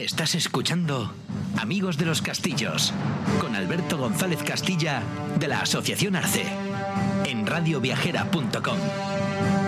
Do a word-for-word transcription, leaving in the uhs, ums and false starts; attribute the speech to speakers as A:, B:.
A: Estás escuchando Amigos de los Castillos con Alberto González Castilla de la Asociación Arce en radioviajera punto com.